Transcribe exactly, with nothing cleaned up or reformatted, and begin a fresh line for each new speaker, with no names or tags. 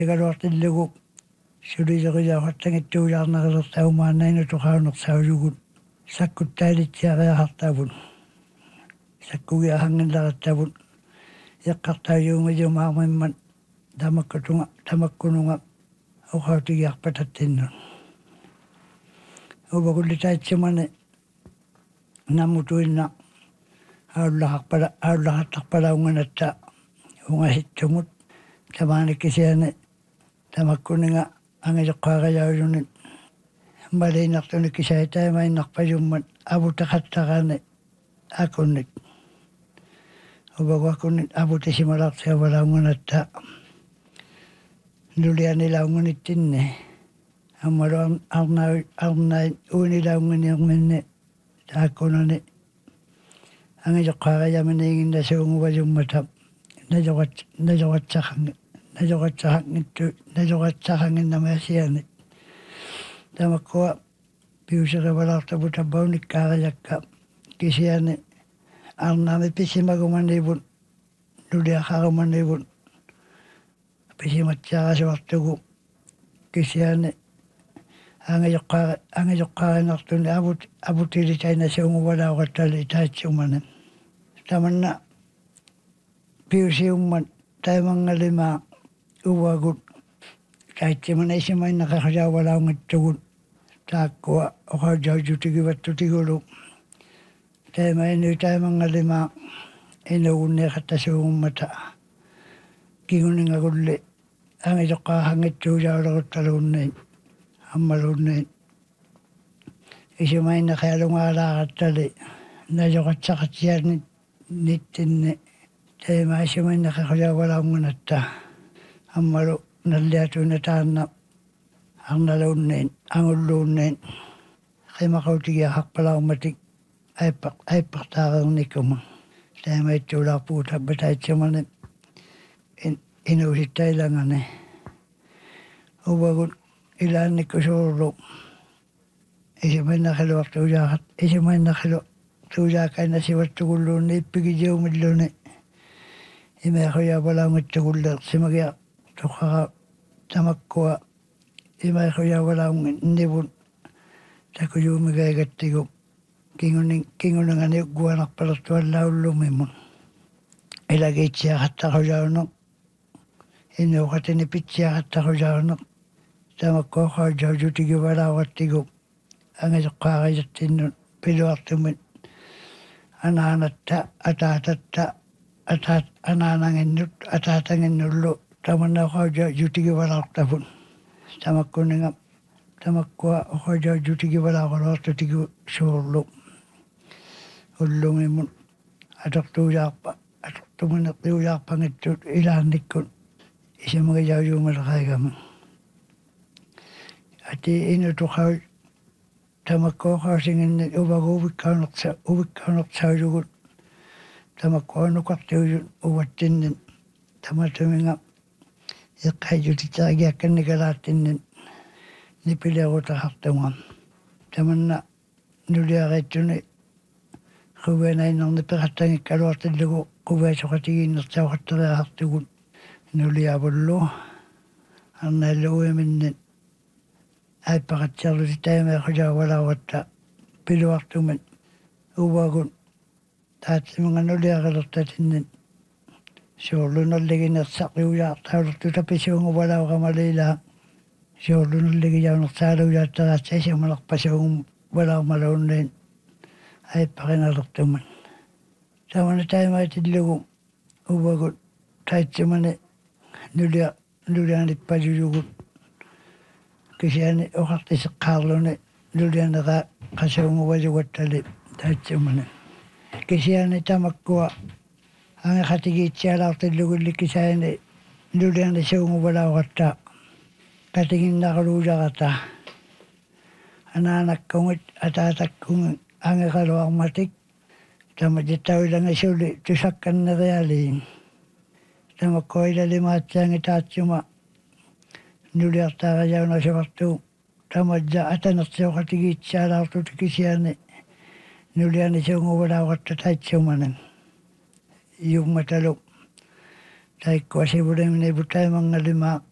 Ikaluartillugu suliseqijauqattangittuujaarnaqelertaumaannainu tuqaunersaulugut sakkuttaalitsiareaqartavut sakkugiahangillarettavut eqqartaujuumajumaarimmat tamakkutunga tamakkununga uqautigiarpatattinnut uvakullitaitsimani nammutuinna aullaqarpala aullaqartarpalaunganatta ungasittumut tamaanikisiani tamakkuninga angileqqaaqajaulunit maliinartunik kisaitaimainnarpajummat avutaqattaqaani akunnit uvakuakunnit avutisimalartiavalaunganatta nulianilaunganittinni ammalu arnau arnain uunilaunguniarminni taakkunani angileqqaaqajaminiiginnasuunguvajummatam najoqat najoqatsaqangi najoqatsaqangittu najoqatsaqanginnamaasiani tamakkua piuseqevalartapu tappaunikkaaqajakka kisiani arnaami pisimagumanivut nuliaqarumanivut pisimatsiaqasuartugu kisiani angileqqaaqa angileqqaarinartuni avut avutiilitainasuunguvalaoqattali itaatsumanan tamanna piusiummat taimangalimaa uvagut taitsimana isimainneqarjauvalaungattugut taakkua oqaujaujutigivаттутигулу taimainu taimangalimaa inugunniqattasuugummata kigunningagulli angileqqaahangittuujauleruttaluunniin аммалуунниин исимаиннеқиалунгаалааратали наjoqatsaqatiaani nittинни таимаисимаиннеқиқулиавалаунгунатта аммалу наллиатуна таанна арналуунниин ангуллуунниин қимақаутигиахарпалаарматик айппақ айппартаарерникума таимаиттуулаарпугу таббатаитсимани ин инууситтаилангани увагут илаанниккусуурлу исимаиннақилуартуужаақат исимаиннақилу туужаакаинасиваттугуллуунни иппигижиумиллуни имаахуяавалаунгаттугуллеер симагиа тоққара тамаккуа имаахуяавалаунг нивут такуюумигаагаттигу кингунин кингунангани гуанарпалертуаллауллумиммун илагиитсиақаттаружаунеқ инуоқатини питсиақаттаружаунеқ тамаккоохаажаужутигивалааваттигу ангасеққаариертиннут пилуартумит анаанатта атаататта атаат анаанангиннут атаатангиннуллу таманнаохаажаужутигивалаартафут тамаккунинга тамаккуа охаажаужутигивалаарулуартутигу суурлу уллунгиммут атортуужаарпа атортуминеқиужаарпангитсут илаанниккут исимагажаужуумалеқаагама ати инутухау тамаккоохаасингинни увагуувиккаунерса увиккаунерсаалугут тамаккуанукартиужут уваттиннин таматуминга эққайжутитаагиакканникалааттиннин нипилерутахартунгам таманна нулиарейтсуни хувенайнерни ператтангиккалуартиллугу қуваасоқатигииннэртауқаттериахартугут нулиавуллу арнааллуиминнин айппақатсиарлути таимаахужаавалааватта пилуартумат увагут таатсиманганулиарелертатиннин суурлунерлигинерсақиуjaartaulерту таписуунгувалаурамалилаа суурлунерлигияунерсаалуjaatтераатса исималерпасуугум валаумалуунниин айппақиналертумат тамана таимаатиллугу увагут таитсимани нулиа нулианиппалулугут кисиани оқартисеққаарлуни нулианера қасуунгувалугаттали таитсимани кисиани тамаккуа ангақатигиитсиалаартиллугулли кисаани нулиани суунгувалаугатта катигиннарулууларата анаанаккунгит атаатаккунгит ангеқалуарматик таматиттауилангасули тусакканнериалиин тамаккуилалимаатсаанги таатсума нулиартаараяунасаварту тамаджа атанерсиоқатигиитсаалаартут кисиани нулиани суунгувалаугатта таитсуманан юмматалу таиккуасивулимни путаимангалима